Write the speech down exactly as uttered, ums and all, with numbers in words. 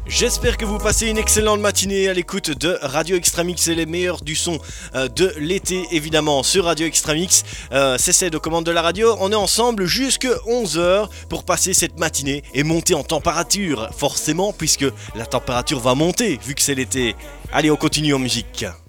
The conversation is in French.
J'espère que vous passez une excellente matinée à l'écoute de Radio Extramix et les meilleurs du son euh, de l'été évidemment sur Radio Extramix. Euh, c'est Ced aux commandes de la radio, on est ensemble jusqu'à onze heures pour passer cette matinée et monter en température forcément puisque la température va monter vu que c'est l'été. Allez, on continue en musique.